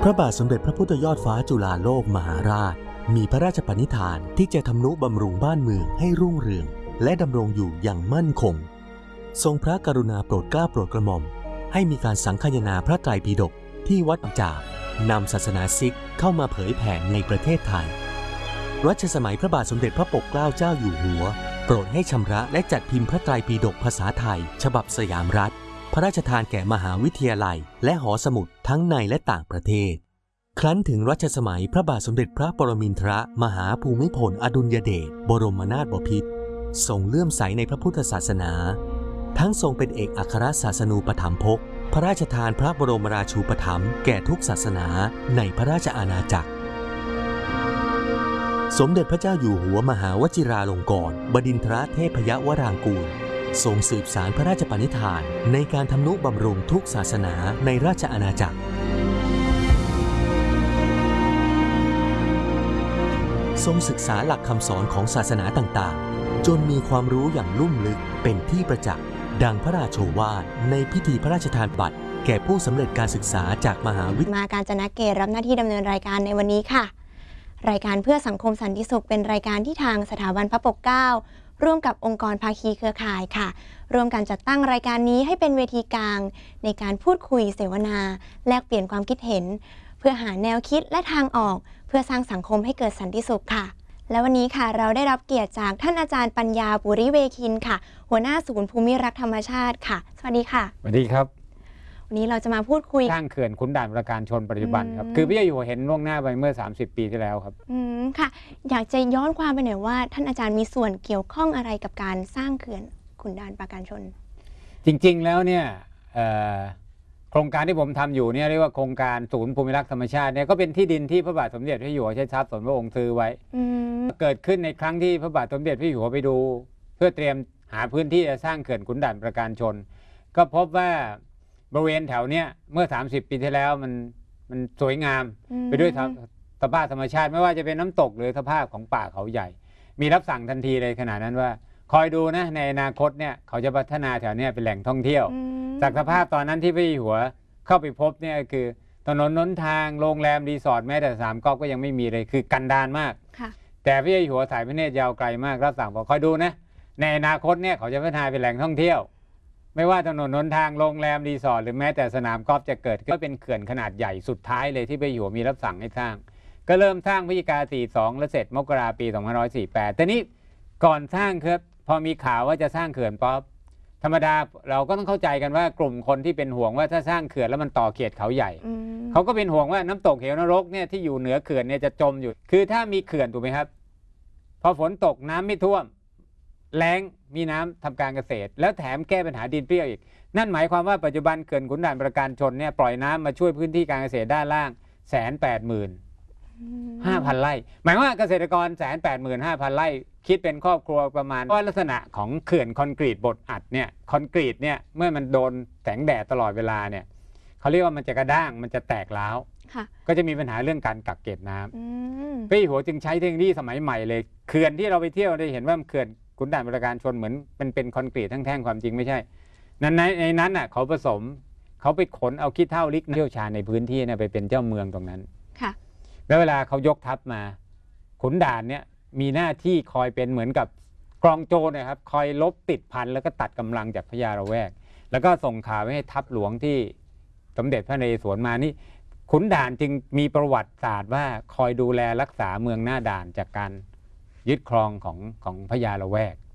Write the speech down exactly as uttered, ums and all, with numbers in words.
ระบาทสมเด็จพระพุทธยอดฟ้าจุฬาโลกมหาราชมีพระราชปณิธานที่จะทำนุบำรุงบ้านเมืองให้รุ่งเรืองและดำรงอยู่อย่างมั่นคงทรงพระกรุณาโปรดเกล้าโปรดกระหม่อมให้มีการสังคายนาพระไตรปิฎกที่วัดจากนำศาสนาซิกเข้ามาเผยแผ่ในประเทศไทยรัชสมัยพระบาทสมเด็จพระปกเกล้าเจ้าอยู่หัวโปรดให้ชำระและจัดพิมพ์พระไตรปิฎกภาษาไทยฉบับสยามรัฐพระราชทานแก่มหาวิทยาลัยและหอสมุดทั้งในและต่างประเทศครั้นถึงรัชสมัยพระบาทสมเด็จพระปรมินทรมหาภูมิพลอดุลยเดชบรมนาถบพิตรทรงเลื่อมใสในพระพุทธศาสนาทั้งทรงเป็นเอกอัครศาสนูปถัมภกพระราชทานพระบรมราชูปถัมภ์แก่ทุกศาสนาในพระราชอาณาจักรสมเด็จพระเจ้าอยู่หัวมหาวชิราลงกรณ์บดินทรเทพยวรางกูลทรงสืบสานพระราชปณิธานในการทำนุบำรุงทุกศาสนาในราชอาณาจักรทรงศึกษาหลักคำสอนของศาสนาต่างๆจนมีความรู้อย่างลุ่มลึกเป็นที่ประจักษ์ดังพระราโชวาทในพิธีพระราชทานบัตรแก่ผู้สำเร็จการศึกษาจากมหาวิทยาลัยมาการจนเกตรับหน้าที่ดำเนินรายการในวันนี้ค่ะรายการเพื่อสังคมสันติสุขเป็นรายการที่ทางสถาบันพระปกเกล้าร่วมกับองค์กรภาคีเครือข่ายค่ะร่วมกันจัดตั้งรายการนี้ให้เป็นเวทีกลางในการพูดคุยเสวนาแลกเปลี่ยนความคิดเห็นเพื่อหาแนวคิดและทางออกเพื่อสร้างสังคมให้เกิดสันติสุขค่ะและวันนี้ค่ะเราได้รับเกียรติจากท่านอาจารย์ปัญญาปุริเวคินค่ะหัวหน้าศูนย์ภูมิรักธรรมชาติค่ะสวัสดีค่ะสวัสดีครับวันนี้เราจะมาพูดคุยสร้างเขื่อนขุนด่านประการชนปัจจุบันครับคือพี่อยู่เห็นล่วงหน้าไปเมื่อสามสิบปีที่แล้วครับอืมค่ะอยากจะย้อนความไปหน่อยว่าท่านอาจารย์มีส่วนเกี่ยวข้องอะไรกับการสร้างเขื่อนขุนด่านประการชนจริงๆแล้วเนี่ยโครงการที่ผมทำอยู่เนี่ยเรียกว่าโครงการศูนย์ภูมิรักธรรมชาติเนี่ยก็เป็นที่ดินที่พระบาทสมเด็จพระอยู่หัวใช้ทรัพย์ส่วนพระองค์ซื้อไว้เกิดขึ้นในครั้งที่พระบาทสมเด็จพระอยู่หัวไปดูเพื่อเตรียมหาพื้นที่จะสร้างเขื่อนขุนด่านประการชนก็พบว่าบริเวณแถวเนี้ยเมื่อสามสิบปีที่แล้วมันมันสวยงามไปด้วยสภาพธรรมชาติไม่ว่าจะเป็นน้ำตกหรือสภาพของป่าเขาใหญ่มีรับสั่งทันทีเลยขณะนั้นว่าคอยดูนะในอนาคตเนี่ยเขาจะพัฒนาแถวเนี้ยเป็นแหล่งท่องเที่ยวจากสภาพตอนนั้นที่พระอยู่หัวเข้าไปพบเนี่ยคือถนนน้นทางโรงแรมรีสอร์ทแม้แต่สามก๊อกก็ยังไม่มีเลยคือกันดารมากแต่พระอยู่หัวสายพระเนตรยาวไกลมากรับสั่งบอกคอยดูนะในอนาคตเนี่ยเขาจะพัฒนาเป็นแหล่งท่องเที่ยวไม่ว่าถนนน้นทางโรงแรมรีสอร์ทหรือแม้แต่สนามกอล์ฟจะเกิดก็เป็นเขื่อนขนาดใหญ่สุดท้ายเลยที่พระอยู่หัวมีรับสั่งให้สร้างก็เริ่มสร้างพฤศจิกาสี่สิบสองและเสร็จมกราปีสองพันห้าร้อยสี่สิบแปดแต่นี้ก่อนสร้างครับพอมีข่าวว่าจะสร้างเขื่อนป๊อปธรรมดาเราก็ต้องเข้าใจกันว่ากลุ่มคนที่เป็นห่วงว่าถ้าสร้างเขื่อนแล้วมันต่อเขตเขาใหญ่เขาก็เป็นห่วงว่าน้ำตกเหวนรกเนี่ยที่อยู่เหนือเขื่อนเนี่ยจะจมอยู่คือถ้ามีเขื่อนถูกไหมครับพอฝนตกน้ำไม่ท่วมแล้งมีน้ำทำการเกษตรแล้วแถมแก้ปัญหาดินเปรี้ยวอีกนั่นหมายความว่าปัจจุบันเขื่อนขุนด่านประการชนเนี่ยปล่อยน้ำมาช่วยพื้นที่การเกษตรด้านล่างแสนแปดหมื่นห้าพันไร่หมายว่าเกษตรกรแสนแปดหมื่นห้าพันไร่คิดเป็นครอบครัวประมาณว่าลักษณะของเขื่อนคอนกรีตบดอัดเนี่ยคอนกรีตเนี่ยเมื่อมันโดนแสงแดดตลอดเวลาเนี่ยเขาเรียกว่ามันจะกระด้างมันจะแตกร้าวก็จะมีปัญหาเรื่องการกักเก็บน้ำพี่หัวจึงใช้เทคโนโลยีสมัยใหม่เลยเขื่อนที่เราไปเที่ยวได้เห็นว่าเขื่อนขุนด่านประการชนเหมือนเป็นเป็นคอนกรีตแท่งๆความจริงไม่ใช่นั้นในในนั้นอ่ะเขาผสมเขาไปขนเอาขี้เถ้าลิกเชี่ยวชาญในพื้นที่เนี่ยไปเป็นเจ้าเมืองตรงนั้นค่ะแล้วเวลาเขายกทัพมาขุนด่านเนี่ยมีหน้าที่คอยเป็นเหมือนกับกองโจรนะครับคอยลบติดพันแล้วก็ตัดกำลังจากพญาละแวกแล้วก็ส่งข่าวไปให้ทัพหลวงที่สมเด็จพระนเรศวรมานี่ขุนด่านจึงมีประวัติศาสตร์ว่าคอยดูแลรักษาเมืองหน้าด่านจากการยึดครองของของพญาละแวก